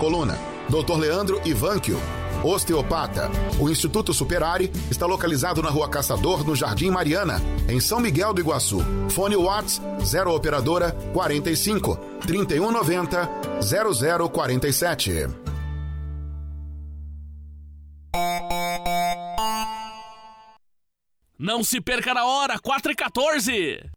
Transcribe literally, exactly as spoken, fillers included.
coluna. doutor Leandro Ivanquio, osteopata. O Instituto Superari está localizado na Rua Caçador, no Jardim Mariana, em São Miguel do Iguaçu. Fone Whats zero operadora quarenta e cinco, trinta e um noventa, zero zero quarenta e sete. Não se perca na hora, quatro e quatorze.